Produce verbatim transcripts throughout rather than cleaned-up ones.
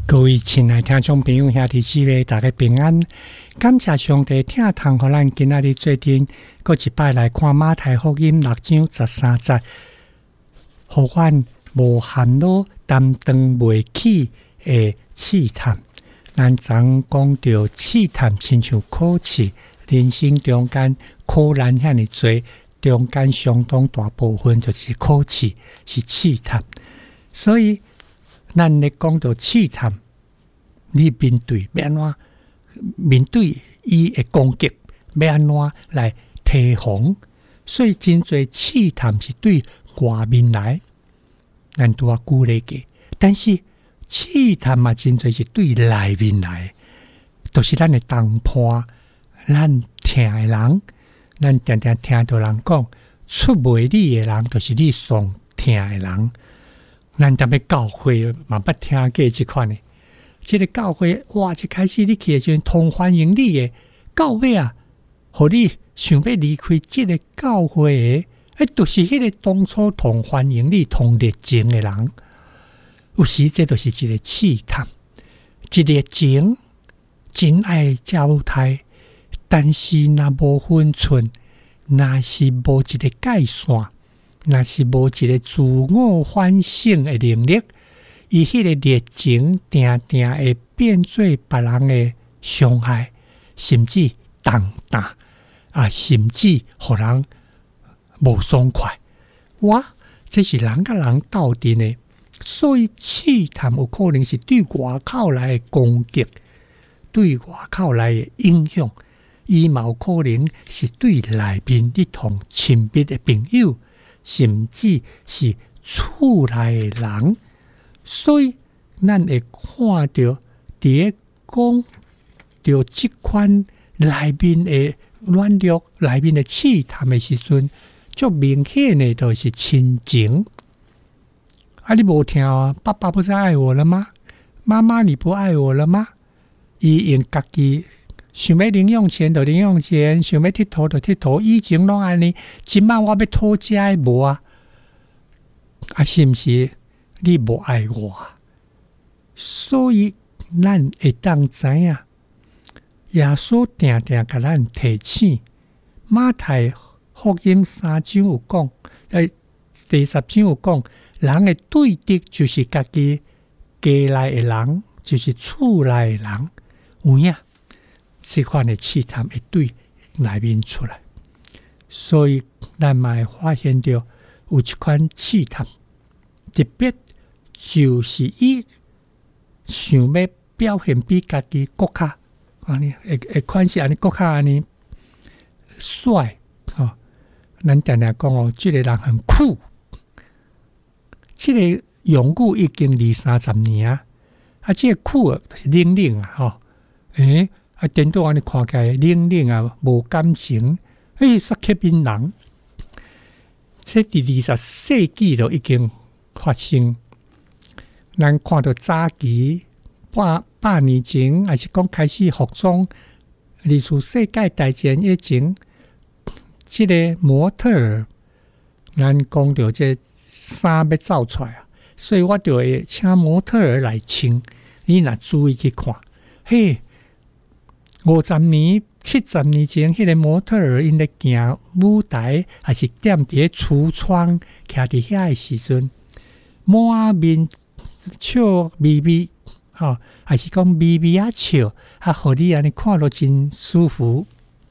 各位亲爱听众朋友兄弟姊妹大家平安，感谢上帝听通予咱今仔日做阵搁一摆来看马太福音六章十三节，互阮无烦恼担当袂起的试探。咱昨讲到试探亲像考试，人生中间苦难遐尼多，中间相当大部分就是考试，是试探。所以咱咧讲到试探，你面对要安怎面对伊的攻击，要安怎来提防？所以真侪试探是对外面来，咱拄啊举例过。但是试探嘛，真侪是对内面来，都、就是咱的同伴，咱听的人，咱常常听到人讲，出卖你的人，就是你上听的人。咱踮咧教会嘛捌听过即款的，即、這個教會哇，一開始你去的時陣，同歡迎你的到尾啊，互你想要離開即個教會的，誒，就是迄個當初同歡迎你、同熱情的人，有時這就是一個試探，一熱情真愛交代，但是若無分寸，若是無一個界線。若是無一個自我反省的能力，伊迄個熱情定定會變做別人的傷害，甚至重擔啊，甚至互人無爽快。哇，這是人甲人鬥陣的，所以試探有可能是對外口來的攻擊，對外口來的影響，伊嘛有可能是對內面你同親密的朋友。甚至是厝內的人，所以咱會看到佇個講到即款內面的軟弱、內面的試探的時陣，足明顯的都是親情。啊，你無聽啊？爸爸不再愛我了嗎？媽媽你不愛我了嗎？伊用家己想要零用錢就零用錢，想要佚佗就佚佗，以前攏安尼，今晚我要討食的無啊？啊，是毋是你無愛我？所以咱會當知影，耶穌定定甲咱提醒。馬太福音三章有講，誒，第十章有講，人的對敵就是家己家內的人，就是厝內的人，有影。這款的試探會對內面出來，所以咱嘛會發現到有一款試探，特別就是伊想要表現比家己國家安尼，會會款是安尼國家安尼帥哦。咱常常講哦，這個人很酷，這個用語已經二三十年啊，啊，這個酷就是冷冷啊，吼、哦，誒。啊，顛倒安尼看起來冷冷啊，無感情，誒，煞吸引人。這佇二十世紀就已經發生。咱看到早期百百年前，還是講開始服裝，二次世界大戰以前，這個模特兒，咱講到這衫要走出來啊，所以我就會請模特兒來穿。你若注意去看，嘿。五十年、七十年前，迄、那個模特兒因咧行舞台，還是踮佇櫥窗，徛佇遐的時陣，滿面笑眯眯，吼、哦，還是講眯眯啊笑，啊，互你安尼看落真舒服。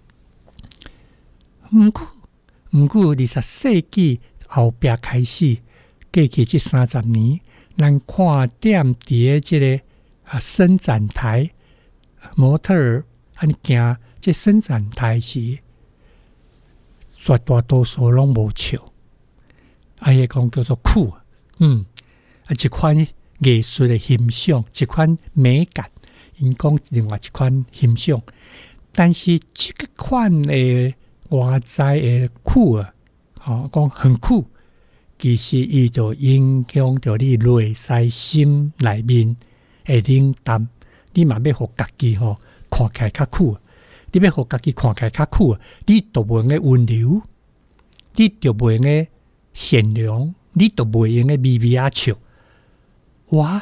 毋過，毋過二十世紀後壁開始，過去這三十年，咱看踮佇即個啊伸展台模特兒。安尼行，這伸展台時，絕大多數攏無笑，啊，迄個講叫做酷，嗯，啊，一款藝術的欣賞，一款美感，因講另外一款欣賞。但是這個款的外在的酷啊，哦，講很酷，其實伊就影響到你內在心內面的冷淡，你嘛要互家己吼。看起來較酷，你要互家己看起來較酷，你就袂用嘅溫柔，你就袂用嘅善良，你就袂用嘅微微啊笑。哇！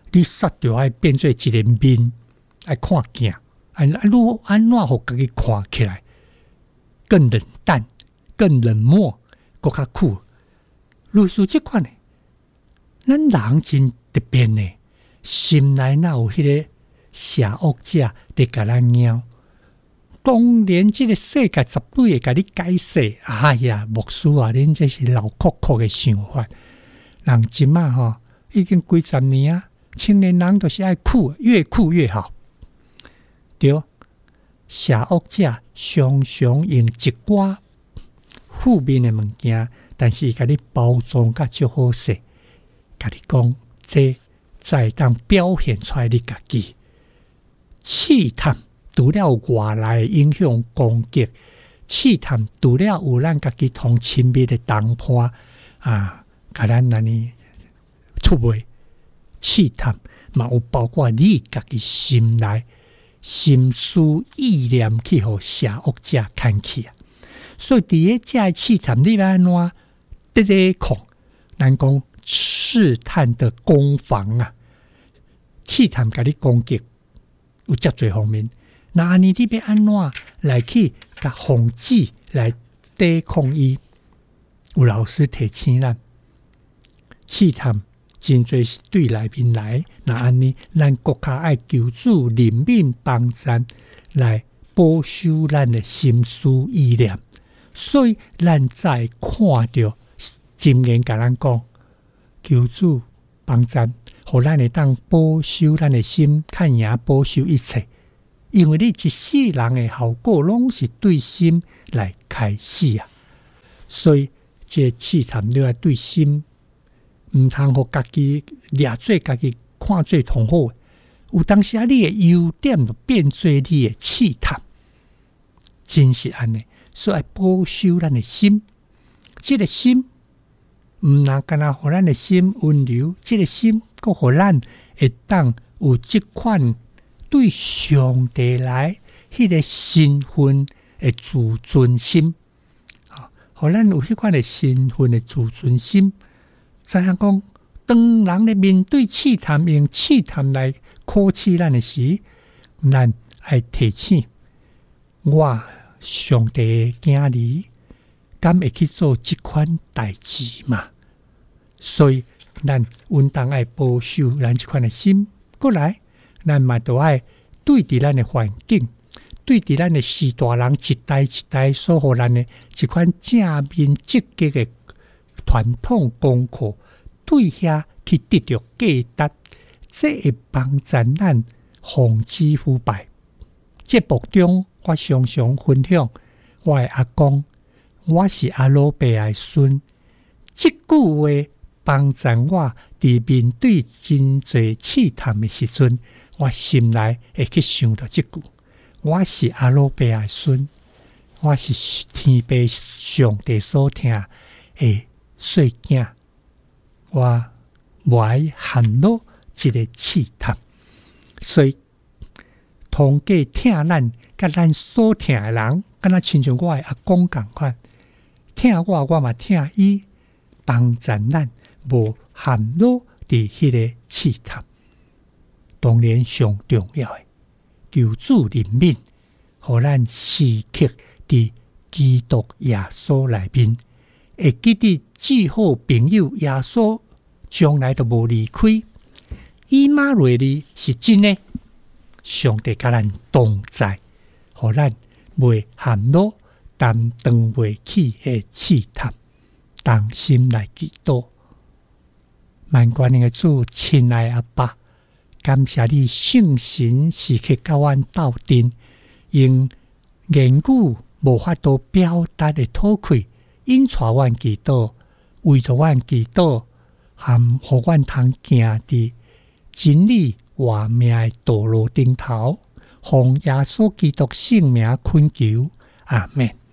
你煞着爱变做一个面，爱看镜，安安如安怎互家己看起来更冷淡、更冷漠、更较酷。类似即款呢，咱人真特别呢，心内哪有迄个邪恶者伫甲咱猫。当然，即个世界绝对会甲你解释。哎呀，牧师啊，恁这是老酷酷的想法。人即马吼已经几十年啊，青年人都是爱酷，越酷越好。对，邪恶者常常用一寡负面的物件，但是甲你包装甲足好势，甲你讲这才当表现出来你家己。试探除了外来影响攻击，试探除了有咱家己同亲密的同伴啊，甲咱安尼出卖，试探嘛有包括你家己心内心思意念去互邪恶者看去啊。所以伫个遮的试探，你要安怎得得抗？咱讲试探的攻防啊，试探甲你攻击有遮侪方面。那安尼你要安怎来去甲防止来抵抗伊？有老师提醒咱，试探真侪是对内面来。那安尼，咱国家爱求助人民帮咱来保守咱的心思意念。所以咱才看到箴言甲咱讲，求助帮咱，互咱会当保守咱的心，看赢保守一切。因为你一世人的效果，拢是对心来开始啊。所以这试探你要对心，唔通互家己掠做家己看做同好。有当时啊，你的优点就变做你的试探，真是安尼。所以保守咱的心，这个心唔能干那互咱的心温柔，这个心阁互咱会当有这款对上帝来迄个身份的自尊心，啊，互咱有迄款的身份的自尊心，知影讲，当人咧面对试探，用试探来考试咱的时，咱爱提醒我。上帝的囝儿敢会去做这款代志嘛？所以咱应当爱保守咱这款的心。过来，咱嘛都爱对伫咱的环境，对伫咱的时大人一代一代所互咱的一款正面积极的传统功课，对遐去得到价值，这会帮助咱防止腐败。节目中，我常常分享我的阿公，我是阿老伯的孙。这句话帮助我伫面对真侪试探的时阵，我心内会去想到这句：我是阿老伯的孙，我是天父上帝所听的细囝，我无爱陷入一个试探，所以。通过听咱，甲咱所听的人，敢若亲像我的阿公共款，听我，我嘛听伊，帮助咱无陷入伫迄个试探。当然上重要的，求助人民，互咱时刻伫基督耶稣内面，会记得至好朋友耶稣将来都无离开。以马内利是真的。上帝甲咱同在，互咱袂陷入担当袂起的试探，当心来祈祷。万关的主，亲爱阿爸，感谢你圣神时刻甲阮斗阵，用言语无法度表达的吐气，引带阮祈祷，为着阮祈祷，含互阮通行伫真理。活命的道路顶头，奉耶稣基督圣名恳求，阿们。